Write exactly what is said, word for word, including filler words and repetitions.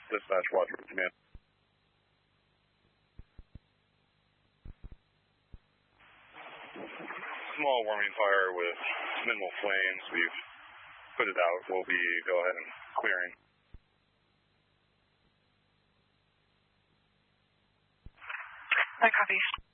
Dispatch, Watch for command. Small warming fire with minimal flames. We've put it out. We'll be go ahead and clearing. I copy.